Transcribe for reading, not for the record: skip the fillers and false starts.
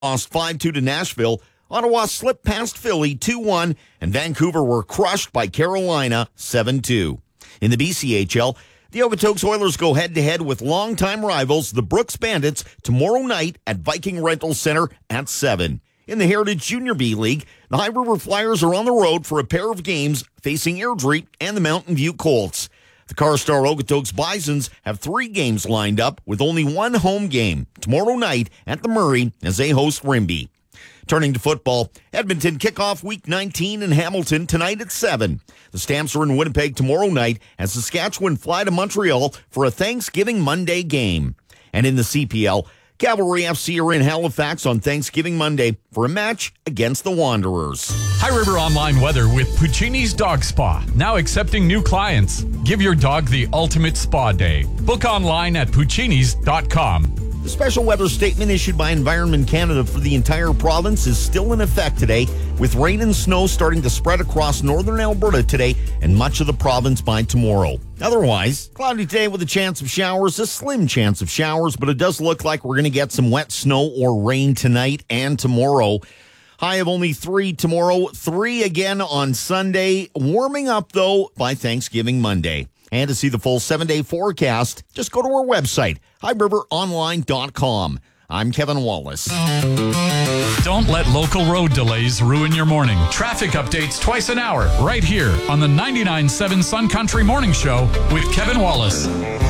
lost 5-2 to Nashville. Ottawa slipped past Philly 2-1, and Vancouver were crushed by Carolina 7-2. In the BCHL, the Okotoks Oilers go head-to-head with longtime rivals, the Brooks Bandits, tomorrow night at Viking Rental Center at 7. In the Heritage Junior B League, the High River Flyers are on the road for a pair of games facing Airdrie and the Mountain View Colts. The Carstar Okotoks Bisons have 3 games lined up with only one home game tomorrow night at the Murray as they host Rimbey. Turning to football, Edmonton kickoff Week 19 in Hamilton tonight at 7. The Stamps are in Winnipeg tomorrow night as Saskatchewan fly to Montreal for a Thanksgiving Monday game. And in the CPL, Cavalry FC are in Halifax on Thanksgiving Monday for a match against the Wanderers. High River Online weather with Puccini's Dog Spa. Now accepting new clients. Give your dog the ultimate spa day. Book online at puccinis.com. The special weather statement issued by Environment Canada for the entire province is still in effect today, with rain and snow starting to spread across northern Alberta today and much of the province by tomorrow. Otherwise, cloudy today with a chance of showers, a slim chance of showers, but it does look like we're going to get some wet snow or rain tonight and tomorrow. High of only 3 tomorrow, 3 again on Sunday, warming up though by Thanksgiving Monday. And to see the full 7-day forecast, just go to our website, highriveronline.com. I'm Kevin Wallace. Don't let local road delays ruin your morning. Traffic updates twice an hour, right here on the 99.7 Sun Country Morning Show with Kevin Wallace.